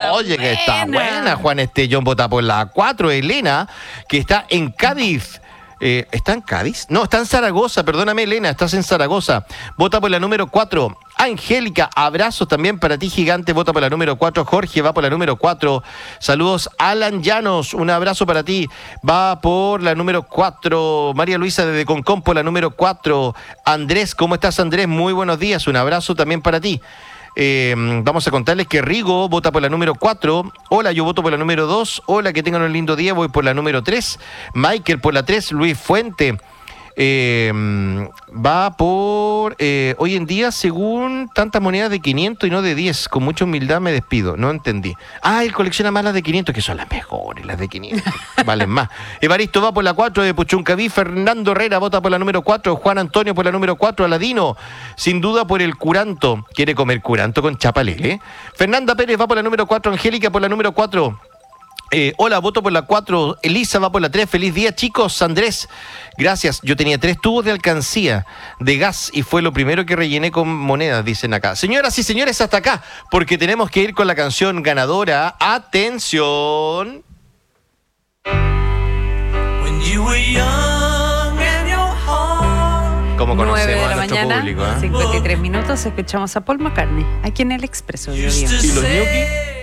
Oye, que está buena. Juan Estellón vota por la 4. Elena, que está en Cádiz. ¿Está en Cádiz? No, está en Zaragoza, perdóname Elena, estás en Zaragoza. Vota por la número 4. Angélica, abrazos también para ti, gigante, vota por la número 4. Jorge va por la número 4. Saludos, Alan Llanos, un abrazo para ti, va por la número 4. María Luisa desde Concón por la número 4. Andrés, ¿cómo estás, Andrés? Muy buenos días, un abrazo también para ti. Vamos a contarles que Rigo vota por la número 4. Hola, yo voto por la número 2. Hola, que tengan un lindo día, voy por la número 3. Michael por la 3. Luis Fuente va por hoy en día según tantas monedas de 500 y no de 10. Con mucha humildad me despido, no entendí. Él colecciona más las de 500, que son las mejores, las de 500 valen más. Evaristo va por la 4 de Puchuncaví. Fernando Herrera vota por la número 4. Juan Antonio por la número 4. Aladino, sin duda por el curanto, quiere comer curanto con chapalele. Fernanda Pérez va por la número 4. Angélica por la número 4. Hola, voto por la 4. Elisa va por la 3. Feliz día, chicos. Andrés, gracias. Yo tenía 3 tubos de alcancía de gas y fue lo primero que rellené con monedas, dicen acá. Señoras y señores, hasta acá, porque tenemos que ir con la canción ganadora. ¡Atención! Como conocemos a nuestro público, 53 minutos, escuchamos a Paul McCartney, aquí en El Expreso. ¿Y los ñoquis?